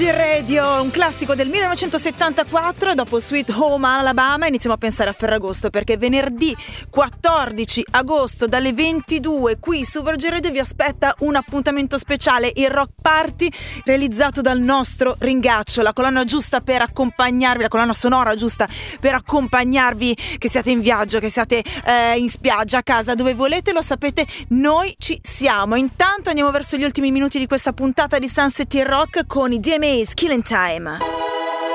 Radio, un classico del 1974. Dopo Sweet Home Alabama iniziamo a pensare a Ferragosto, perché venerdì 14 agosto dalle 22 qui su Virgin Radio vi aspetta un appuntamento speciale, il Rock Party, realizzato dal nostro Ringaccio, la colonna giusta per accompagnarvi, la colonna sonora giusta per accompagnarvi, che siate in viaggio, che siate in spiaggia, a casa, dove volete, lo sapete, noi ci siamo. Intanto andiamo verso gli ultimi minuti di questa puntata di Sunset in Rock con i DMA's Killing Time.